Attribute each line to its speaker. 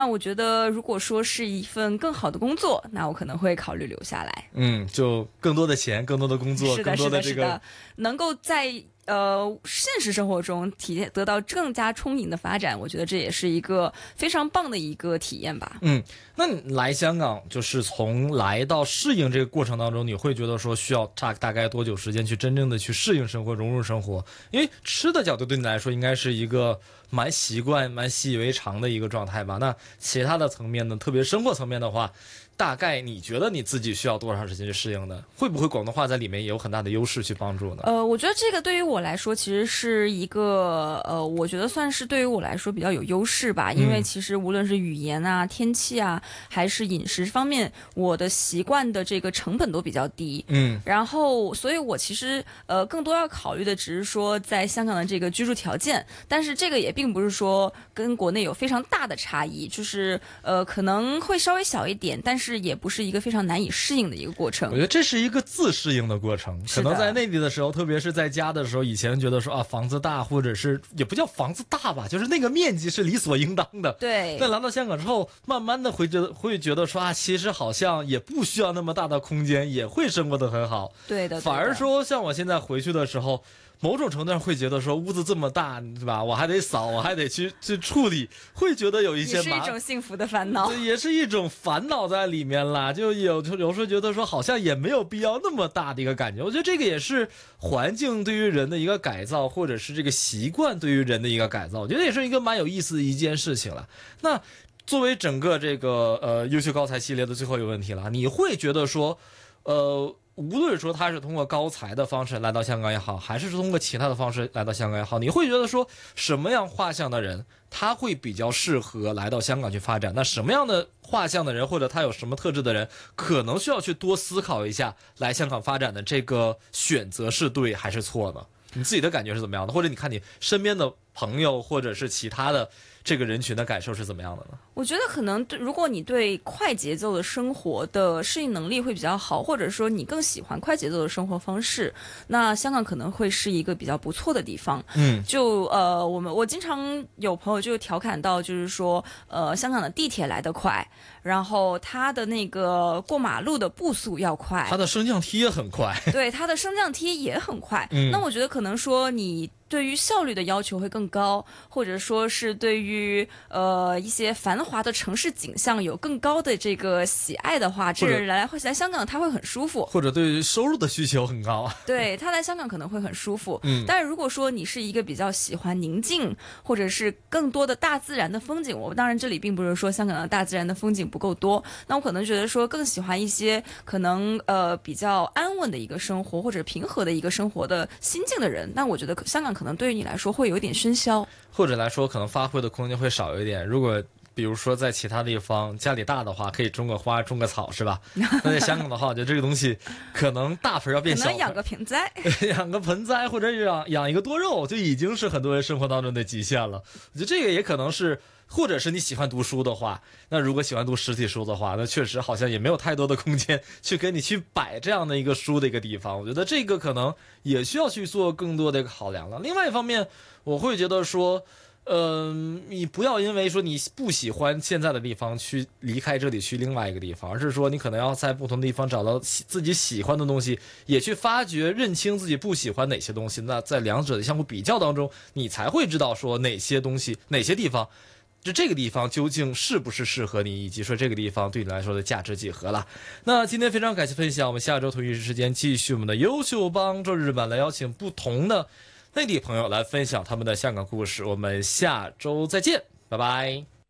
Speaker 1: 那我觉得，如果说是一份更好的工作，那我可能会考虑留下来。
Speaker 2: 就更多的钱，更多的工作，
Speaker 1: 是的，
Speaker 2: 更多
Speaker 1: 是的，
Speaker 2: 这个
Speaker 1: 是的，能够在现实生活中得到更加充盈的发展，我觉得这也是一个非常棒的一个体验吧。
Speaker 2: 那你来香港就是从来到适应这个过程当中，你会觉得说需要大概多久时间去真正的去适应生活、融入生活？因为吃的角度对你来说应该是一个蛮习惯、蛮习以为常的一个状态吧。那其他的层面呢，特别生活层面的话，大概你觉得你自己需要多长时间去适应呢？会不会广东话在里面也有很大的优势去帮助呢？
Speaker 1: 我觉得这个对于我来说其实是一个我觉得算是对于我来说比较有优势吧，因为其实无论是语言啊、天气啊，还是饮食方面，我的习惯的这个成本都比较低。然后所以我其实更多要考虑的只是说在香港的这个居住条件，但是这个也并不是说跟国内有非常大的差异，就是可能会稍微小一点，但是也不是一个非常难以适应的一个过程。
Speaker 2: 我觉得这是一个自适应的过程，可能在内地的时候，特别是在家的时候，以前觉得说啊房子大，或者是也不叫房子大吧，就是那个面积是理所应当的。
Speaker 1: 对。
Speaker 2: 但来到香港之后，慢慢的会觉得说啊，其实好像也不需要那么大的空间，也会生活得很好。
Speaker 1: 对的。
Speaker 2: 反而说像我现在回去的时候，某种程度上会觉得说屋子这么大，对吧？我还得扫，我还得去处理，会觉得有一些
Speaker 1: 也是一种幸福的烦恼，
Speaker 2: 也是一种烦恼在里面啦。就有时候觉得说好像也没有必要那么大的一个感觉。我觉得这个也是环境对于人的一个改造，或者是这个习惯对于人的一个改造，我觉得也是一个蛮有意思的一件事情了。那作为整个这个优秀高才系列的最后一个问题了，你会觉得说无论说他是通过高才的方式来到香港也好，还是通过其他的方式来到香港也好，你会觉得说什么样画像的人他会比较适合来到香港去发展？那什么样的画像的人，或者他有什么特质的人，可能需要去多思考一下来香港发展的这个选择是对还是错呢？你自己的感觉是怎么样的？或者你看你身边的朋友或者是其他的这个人群的感受是怎么样的呢？
Speaker 1: 我觉得可能如果你对快节奏的生活的适应能力会比较好，或者说你更喜欢快节奏的生活方式，那香港可能会是一个比较不错的地方。我经常有朋友就调侃到，就是说香港的地铁来得快，然后它的那个过马路的步速要快，
Speaker 2: 它的升降梯也很快。
Speaker 1: 对，它的升降梯也很快。那我觉得可能说你对于效率的要求会更高，或者说是对于一些繁华的城市景象有更高的这个喜爱的话，这人来香港他会很舒服，
Speaker 2: 或者对于收入的需求很高，
Speaker 1: 对，他来香港可能会很舒服。但是如果说你是一个比较喜欢宁静，或者是更多的大自然的风景，我当然这里并不是说香港的大自然的风景不够多，那我可能觉得说更喜欢一些可能比较安稳的一个生活，或者平和的一个生活的心境的人，那我觉得香港可能对于你来说会有一点喧嚣，
Speaker 2: 或者来说可能发挥的空间会少一点。如果比如说在其他地方家里大的话，可以种个花种个草，是吧？那在香港的话，我觉得这个东西可能大盆要变小盆，
Speaker 1: 可能养个盆栽
Speaker 2: 养个盆栽或者养一个多肉，就已经是很多人生活当中的极限了。我觉得这个也可能是，或者是你喜欢读书的话，那如果喜欢读实体书的话，那确实好像也没有太多的空间去给你去摆这样的一个书的一个地方。我觉得这个可能也需要去做更多的一个考量了。另外一方面，我会觉得说你不要因为说你不喜欢现在的地方去离开这里去另外一个地方，而是说你可能要在不同的地方找到自己喜欢的东西，也去发掘认清自己不喜欢哪些东西，那在两者的相互比较当中，你才会知道说哪些东西哪些地方就这个地方究竟是不是适合你，以及说这个地方对你来说的价值几何了。那今天非常感谢分享，我们下周同一时间继续我们的优秀帮周日版，来邀请不同的内地朋友来分享他们的香港故事。我们下周再见，拜拜。